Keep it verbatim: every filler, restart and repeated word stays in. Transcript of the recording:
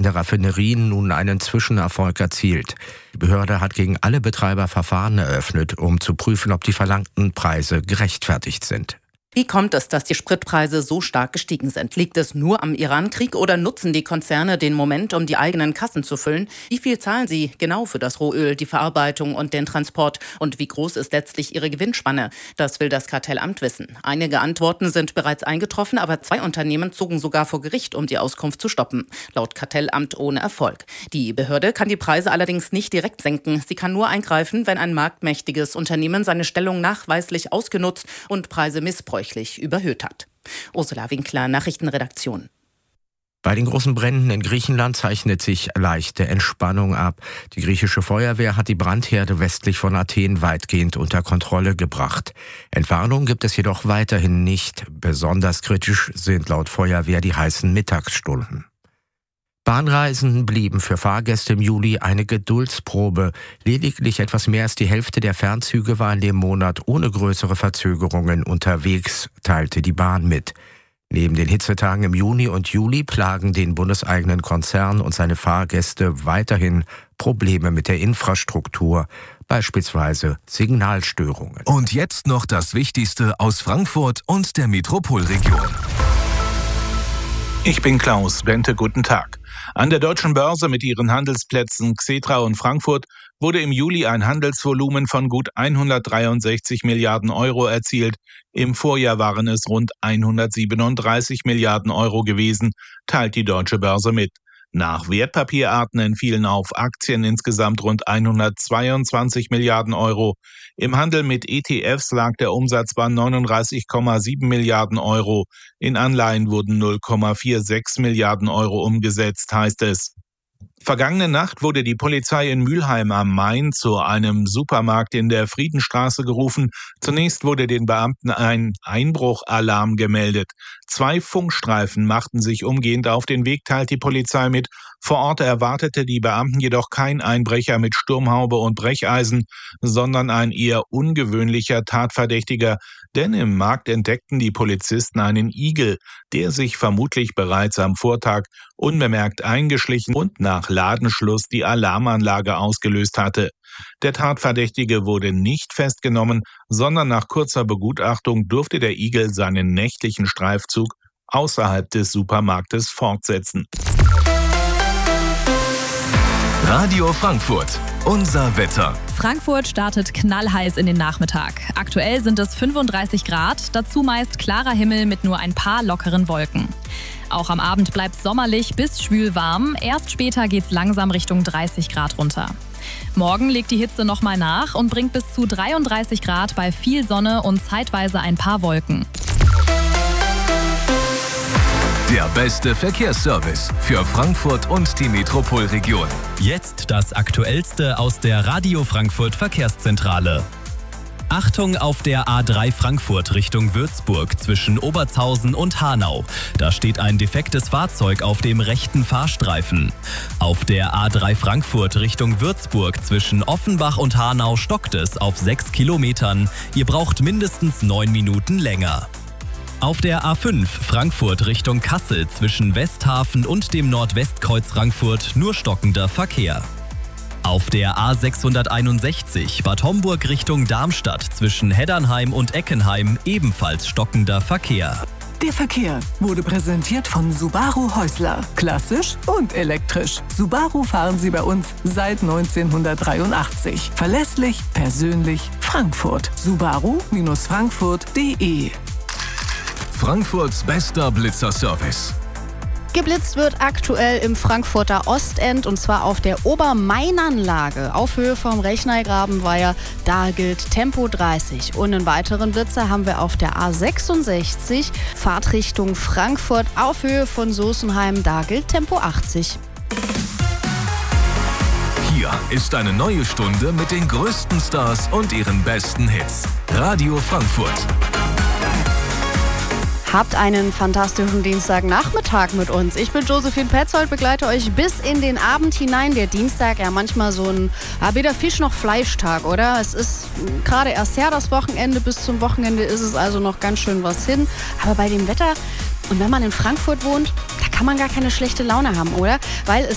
der Raffinerien nun einen Zwischenerfolg erzielt. Die Behörde hat gegen alle Betreiber Verfahren eröffnet, um zu prüfen, ob die verlangten Preise gerechtfertigt sind. Wie kommt es, dass die Spritpreise so stark gestiegen sind? Liegt es nur am Irankrieg oder nutzen die Konzerne den Moment, um die eigenen Kassen zu füllen? Wie viel zahlen sie genau für das Rohöl, die Verarbeitung und den Transport? Und wie groß ist letztlich ihre Gewinnspanne? Das will das Kartellamt wissen. Einige Antworten sind bereits eingetroffen, aber zwei Unternehmen zogen sogar vor Gericht, um die Auskunft zu stoppen. Laut Kartellamt ohne Erfolg. Die Behörde kann die Preise allerdings nicht direkt senken. Sie kann nur eingreifen, wenn ein marktmächtiges Unternehmen seine Stellung nachweislich ausgenutzt und Preise missbräuchlich überhöht hat. Ursula Winkler, Nachrichtenredaktion. Bei den großen Bränden in Griechenland zeichnet sich leichte Entspannung ab. Die griechische Feuerwehr hat die Brandherde westlich von Athen weitgehend unter Kontrolle gebracht. Entwarnung gibt es jedoch weiterhin nicht. Besonders kritisch sind laut Feuerwehr die heißen Mittagsstunden. Bahnreisen blieben für Fahrgäste im Juli eine Geduldsprobe. Lediglich etwas mehr als die Hälfte der Fernzüge war in dem Monat ohne größere Verzögerungen unterwegs, teilte die Bahn mit. Neben den Hitzetagen im Juni und Juli plagen den bundeseigenen Konzern und seine Fahrgäste weiterhin Probleme mit der Infrastruktur, beispielsweise Signalstörungen. Und jetzt noch das Wichtigste aus Frankfurt und der Metropolregion. Ich bin Klaus Bente, guten Tag. An der deutschen Börse mit ihren Handelsplätzen Xetra und Frankfurt wurde im Juli ein Handelsvolumen von gut hundertdreiundsechzig Milliarden Euro erzielt. Im Vorjahr waren es rund hundertsiebenunddreißig Milliarden Euro gewesen, teilt die deutsche Börse mit. Nach Wertpapierarten entfielen auf Aktien insgesamt rund hundertzweiundzwanzig Milliarden Euro. Im Handel mit E T Fs lag der Umsatz bei neununddreißig Komma sieben Milliarden Euro. In Anleihen wurden null Komma sechsundvierzig Milliarden Euro umgesetzt, heißt es. Vergangene Nacht wurde die Polizei in Mülheim am Main zu einem Supermarkt in der Friedenstraße gerufen. Zunächst wurde den Beamten ein Einbruchalarm gemeldet. Zwei Funkstreifen machten sich umgehend auf den Weg, teilt die Polizei mit. Vor Ort erwartete die Beamten jedoch kein Einbrecher mit Sturmhaube und Brecheisen, sondern ein eher ungewöhnlicher Tatverdächtiger. Denn im Markt entdeckten die Polizisten einen Igel, der sich vermutlich bereits am Vortag unbemerkt eingeschlichen und nach Ladenschluss die Alarmanlage ausgelöst hatte. Der Tatverdächtige wurde nicht festgenommen, sondern nach kurzer Begutachtung durfte der Igel seinen nächtlichen Streifzug außerhalb des Supermarktes fortsetzen. Radio Frankfurt, unser Wetter. Frankfurt startet knallheiß in den Nachmittag. Aktuell sind es fünfunddreißig Grad, dazu meist klarer Himmel mit nur ein paar lockeren Wolken. Auch am Abend bleibt es sommerlich bis schwül warm. Erst später geht's langsam Richtung dreißig Grad runter. Morgen legt die Hitze nochmal nach und bringt bis zu dreiunddreißig Grad bei viel Sonne und zeitweise ein paar Wolken. Der beste Verkehrsservice für Frankfurt und die Metropolregion. Jetzt das Aktuellste aus der Radio Frankfurt Verkehrszentrale. Achtung auf der A drei Frankfurt Richtung Würzburg zwischen Obertshausen und Hanau. Da steht ein defektes Fahrzeug auf dem rechten Fahrstreifen. Auf der A drei Frankfurt Richtung Würzburg zwischen Offenbach und Hanau stockt es auf sechs Kilometern. Ihr braucht mindestens neun Minuten länger. Auf der A fünf Frankfurt Richtung Kassel zwischen Westhafen und dem Nordwestkreuz Frankfurt nur stockender Verkehr. Auf der A sechshunderteinundsechzig Bad Homburg Richtung Darmstadt zwischen Heddernheim und Eckenheim ebenfalls stockender Verkehr. Der Verkehr wurde präsentiert von Subaru Häusler. Klassisch und elektrisch. Subaru fahren Sie bei uns seit neunzehnhundertdreiundachtzig. Verlässlich, persönlich, Frankfurt. Subaru Frankfurt punkt de. Frankfurts bester Blitzerservice. Geblitzt wird aktuell im Frankfurter Ostend und zwar auf der Obermainanlage auf Höhe vom Rechneigrabenweiher. Da gilt Tempo dreißig. Und einen weiteren Blitzer haben wir auf der A sechsundsechzig, Fahrtrichtung Frankfurt auf Höhe von Soßenheim. Da gilt Tempo achtzig. Hier ist eine neue Stunde mit den größten Stars und ihren besten Hits. Radio Frankfurt. Habt einen fantastischen Dienstagnachmittag mit uns. Ich bin Josephine Petzold, begleite euch bis in den Abend hinein. Der Dienstag ja manchmal so ein ja, weder Fisch noch Fleischtag, oder? Es ist gerade erst her, das Wochenende. Bis zum Wochenende ist es also noch ganz schön was hin. Aber bei dem Wetter und wenn man in Frankfurt wohnt, da kann man gar keine schlechte Laune haben, oder? Weil es